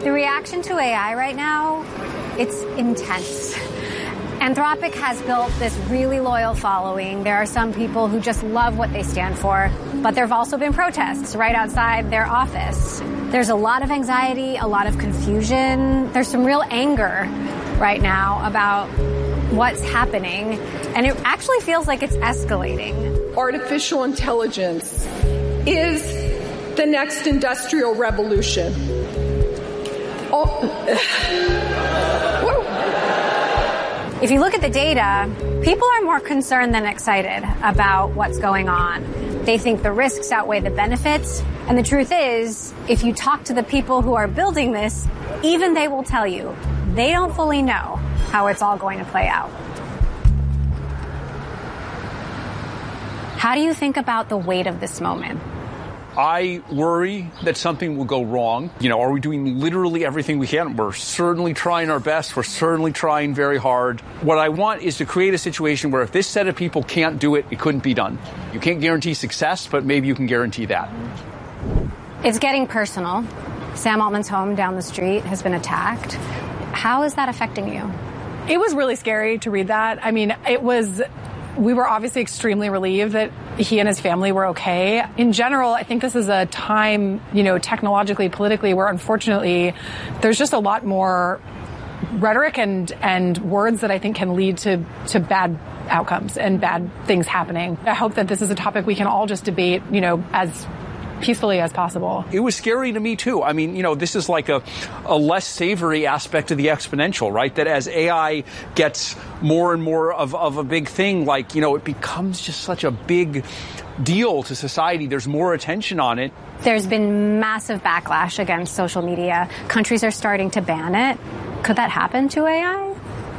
The reaction to AI right now, it's intense. Anthropic has built this really loyal following. There are some people who just love what they stand for, but there have also been protests right outside their office. There's a lot of anxiety, a lot of confusion. There's some real anger right now about what's happening, and it actually feels like it's escalating. Artificial intelligence is the next industrial revolution. If you look at the data, people are more concerned than excited about what's going on. They think the risks outweigh the benefits. And the truth is, if you talk to the people who are building this, even they will tell you they don't fully know how it's all going to play out. How do you think about the weight of this moment? I worry that something will go wrong. Are we doing literally everything we can? We're certainly trying our best. We're certainly trying very hard. What I want is to create a situation where if this set of people can't do it, it couldn't be done. You can't guarantee success, but maybe you can guarantee that. It's getting personal. Sam Altman's home down the street has been attacked. How is that affecting you? It was really scary to read that. I mean, we were obviously extremely relieved that he and his family were okay. In general, I think this is a time, technologically, politically, where unfortunately there's just a lot more rhetoric and words that I think can lead to bad outcomes and bad things happening. I hope that this is a topic we can all just debate, as peacefully as possible. It was scary to me too. I mean, this is like a less savory aspect of the exponential, right? That as AI gets more and more of a big thing, it becomes just such a big deal to society. There's more attention on it. There's been massive backlash against social media. Countries are starting to ban it. Could that happen to AI?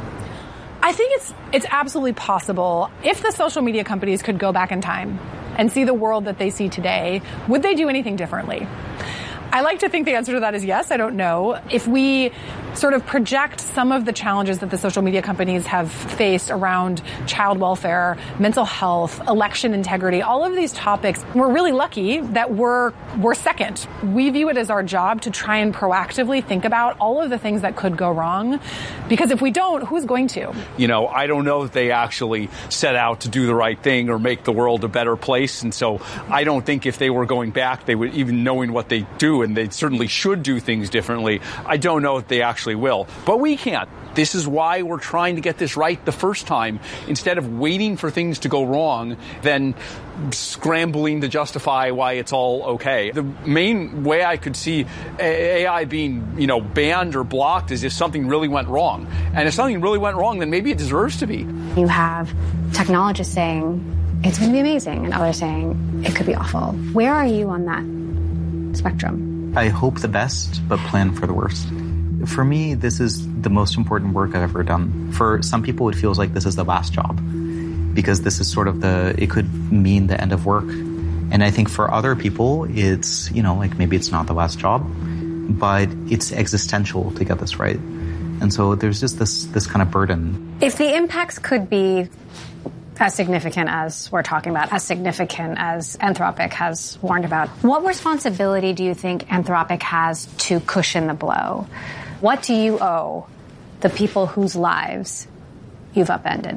I think it's absolutely possible. If the social media companies could go back in time and see the world that they see today, would they do anything differently? I like to think the answer to that is yes. I don't know. If we sort of project some of the challenges that the social media companies have faced around child welfare, mental health, election integrity, all of these topics, we're really lucky that we're second. We view it as our job to try and proactively think about all of the things that could go wrong. Because if we don't, who's going to? I don't know that they actually set out to do the right thing or make the world a better place. And so I don't think if they were going back, they would, even knowing what they do, and they certainly should do things differently, I don't know if they actually will. But we can't. This is why we're trying to get this right the first time, instead of waiting for things to go wrong, then scrambling to justify why it's all okay. The main way I could see AI being, banned or blocked is if something really went wrong. And if something really went wrong, then maybe it deserves to be. You have technologists saying it's going to be amazing and others saying it could be awful. Where are you on that spectrum? I hope the best, but plan for the worst. For me, this is the most important work I've ever done. For some people, it feels like this is the last job because this is sort of it could mean the end of work. And I think for other people, it's, maybe it's not the last job, but it's existential to get this right. And so there's just this kind of burden. If the impacts could be as significant as we're talking about, as significant as Anthropic has warned about, what responsibility do you think Anthropic has to cushion the blow? What do you owe the people whose lives you've upended?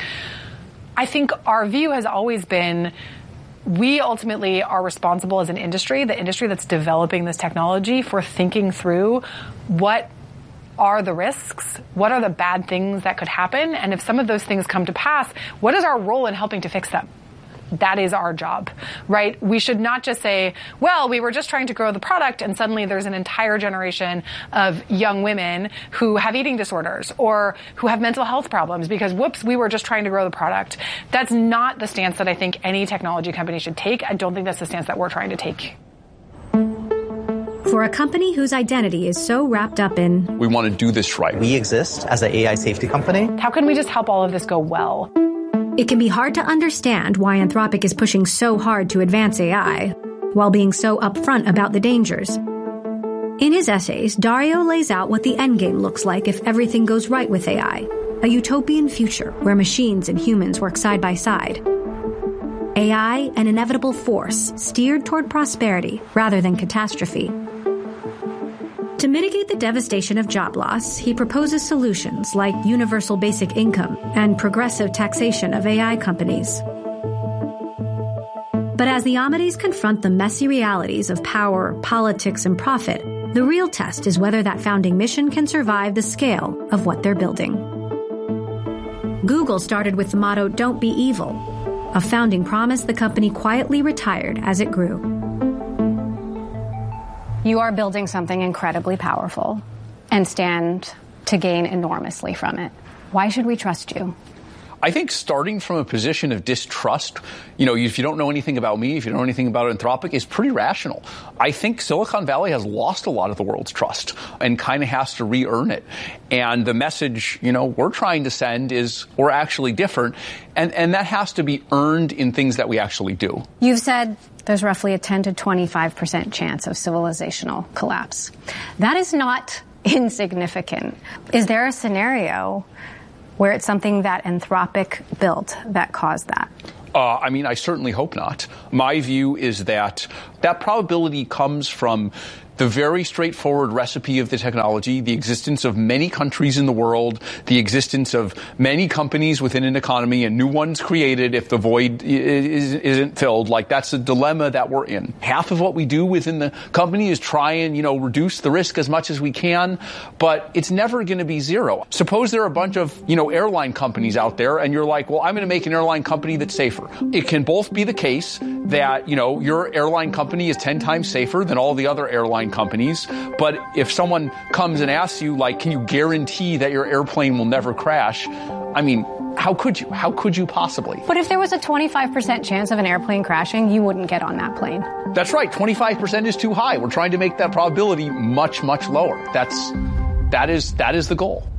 I think our view has always been we ultimately are responsible as an industry, the industry that's developing this technology, for thinking through what are the risks, what are the bad things that could happen, and if some of those things come to pass, what is our role in helping to fix them? That is our job, right? We should not just say, well, we were just trying to grow the product and suddenly there's an entire generation of young women who have eating disorders or who have mental health problems because, whoops, we were just trying to grow the product. That's not the stance that I think any technology company should take. I don't think that's the stance that we're trying to take. For a company whose identity is so wrapped up in... We want to do this right. We exist as an AI safety company. How can we just help all of this go well? It can be hard to understand why Anthropic is pushing so hard to advance AI, while being so upfront about the dangers. In his essays, Dario lays out what the endgame looks like if everything goes right with AI, a utopian future where machines and humans work side by side. AI, an inevitable force steered toward prosperity rather than catastrophe. To mitigate the devastation of job loss, he proposes solutions like universal basic income and progressive taxation of AI companies. But as the Amides confront the messy realities of power, politics, and profit, the real test is whether that founding mission can survive the scale of what they're building. Google started with the motto, "Don't be evil," a founding promise the company quietly retired as it grew. You are building something incredibly powerful and stand to gain enormously from it. Why should we trust you? I think starting from a position of distrust, if you don't know anything about me, if you don't know anything about Anthropic, is pretty rational. I think Silicon Valley has lost a lot of the world's trust and kind of has to re-earn it. And the message, we're trying to send is we're actually different. And that has to be earned in things that we actually do. You've said there's roughly a 10 to 25% chance of civilizational collapse. That is not insignificant. Is there a scenario where it's something that Anthropic built that caused that? I certainly hope not. My view is that probability comes from the very straightforward recipe of the technology, the existence of many countries in the world, the existence of many companies within an economy, and new ones created if the void isn't filled. Like, that's a dilemma that we're in. Half of what we do within the company is try and, reduce the risk as much as we can, but it's never going to be zero. Suppose there are a bunch of, airline companies out there, and you're like, well, I'm going to make an airline company that's safer. It can both be the case that, your airline company is 10 times safer than all the other airline companies. But if someone comes and asks you, can you guarantee that your airplane will never crash? How could you? How could you possibly? But if there was a 25% chance of an airplane crashing, you wouldn't get on that plane. That's right. 25% is too high. We're trying to make that probability much, much lower. That is the goal.